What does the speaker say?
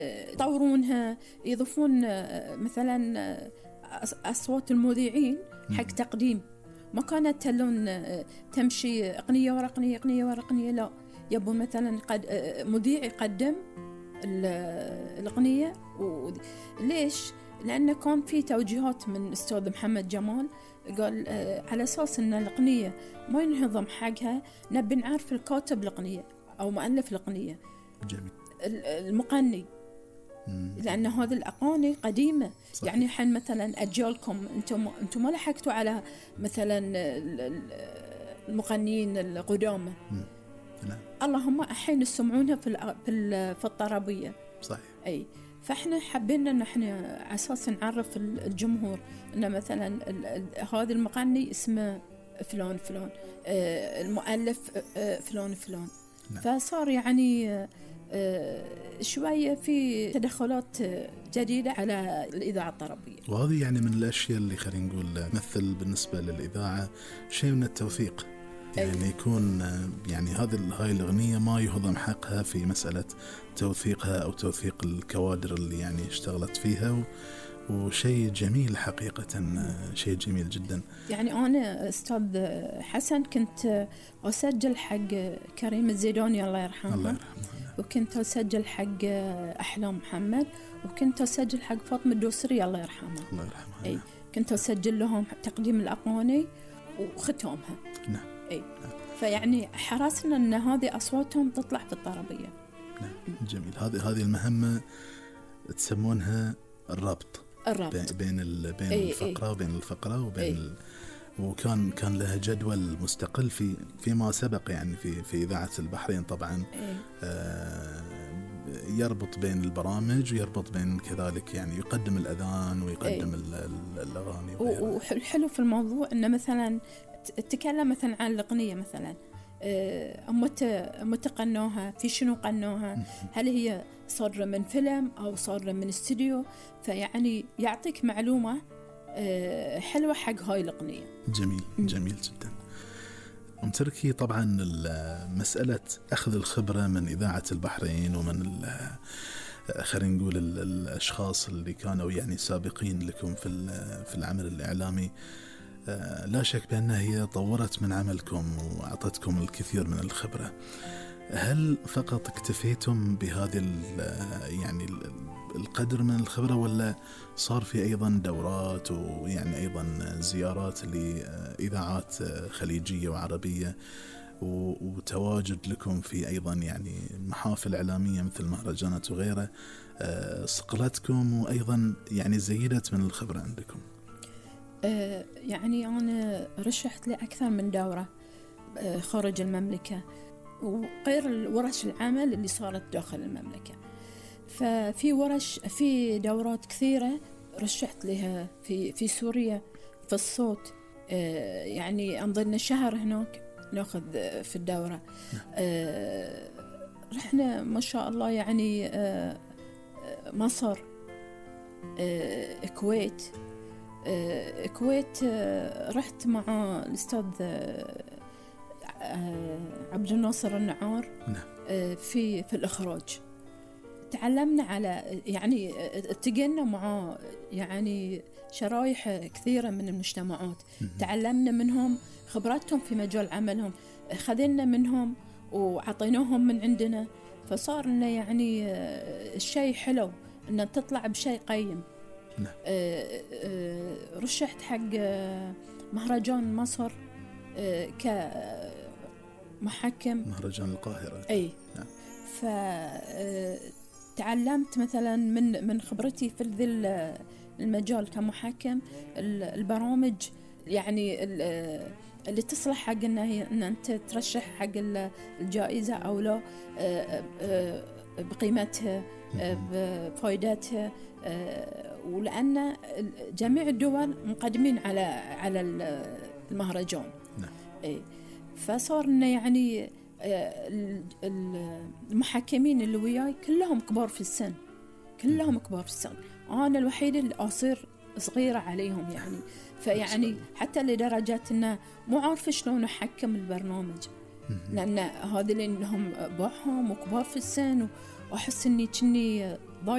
يطورونها، يضيفون مثلا أصوات المذيعين حق تقديم. ما كانت تلون تمشي أغنية ورا أغنية أغنية ورا أغنية، لا، يبون مثلا مذيع يقدم الأغنية. ليش؟ لأنه كان في توجيهات من أستاذ محمد جمال، قال على أساس أن الأغنية ما ينهضم حقها، نبي نعرف الكاتب الأغنية أو مؤلف الأغنية. جميل. المغني، لأن هذه الأغاني قديمة. صحيح. يعني حين مثلا أجيالكم أنتم ما لحقتوا على مثلا المغنيين القدامى. نعم. اللهم الحين يسمعونها في الطربية. صحيح. أي، فإحنا حبينا إن إحنا على أساس نعرف الجمهور إن مثلا هذا المغني اسمه فلان فلان، المؤلف فلان فلان. نعم. فصار يعني شوية في تدخلات جديدة على الإذاعة الطربية. وهذه يعني من الأشياء اللي خلينا نقول مثل بالنسبة للإذاعة شيء من التوثيق، يعني يكون يعني هاي الأغنية ما يهضم حقها في مسألة توثيقها أو توثيق الكوادر اللي يعني اشتغلت فيها، وشيء جميل حقيقة، شيء جميل جدا. يعني أنا أستاذ حسن كنت أسجل حق كريم الزيداني الله يرحمه، الله يرحمه، وكنت أسجل حق أحلام محمد، وكنت أسجل حق فاطمة الدوسري الله يرحمها. الله يرحمها. أي، كنت أسجل لهم تقديم الأغاني وختامها. نعم. أي، فيعني حرصنا أن هذه أصواتهم تطلع في الطربية. نعم. جميل. هذه المهمة تسمونها الربط بين الفقرة وبين الفقرة وبين وكان لها جدول مستقل فيما سبق، يعني في إذاعة البحرين طبعا. يربط بين البرامج ويربط بين كذلك يعني يقدم الأذان ويقدم الأغاني. والحلو في الموضوع أنه مثلا تكلم مثلا عن الأغنية، مثلا متى قنوها، في شنو قنوها، هل هي صار من فيلم أو صار من استوديو، فيعني يعطيك معلومة حلوة حق هاي الأغنية. جميل. جميل جدا. ومتركي طبعا مسألة أخذ الخبرة من إذاعة البحرين ومن خلينا نقول الأشخاص اللي كانوا يعني سابقين لكم في العمل الإعلامي، لا شك بأنها هي طورت من عملكم وأعطتكم الكثير من الخبرة. هل فقط اكتفيتم بهذه يعني القدر من الخبرة، ولا صار في أيضا دورات ويعني أيضا زيارات لإذاعات خليجية وعربية، وتواجد لكم في أيضا يعني محافل إعلامية مثل مهرجانات وغيره صقلتكم وأيضا يعني زيدت من الخبرة عندكم؟ يعني أنا رشحت لأكثر من دورة خارج المملكة، وغير ورش العمل اللي صارت داخل المملكة. في دورات كثيرة رشحت لها في سوريا في الصوت. يعني أنظرنا شهر هناك نأخذ في الدورة. رحنا ما شاء الله يعني مصر، الكويت. رحت مع الأستاذ عبد الناصر النعار في الإخراج. تعلمنا على يعني التقينا مع يعني شرايح كثيرة من المجتمعات، تعلمنا منهم خبراتهم في مجال عملهم، خذلنا منهم وعطيناهم من عندنا، فصار لنا يعني الشيء حلو أن تطلع بشيء قيم. رشحت حق مهرجان مصر كمحكم، مهرجان القاهرة. أي. فتعلمت مثلا من خبرتي في ذي المجال كمحكم، البرامج يعني اللي تصلح حق ان انت ترشح حق الجائزة او لا، بقيمتها بفائدتها، ولأن جميع الدول مقدمين على المهرجان. نعم. فصار لنا يعني المحكمين اللي وياي كلهم كبار في السن، أنا الوحيدة اللي أصير صغيرة عليهم يعني. فيعني حتى لدرجة إنه مو عارفة شلون أحكم البرنامج، لأن هذا لأنهم باعهم وكبار في السن، وأحس إني كني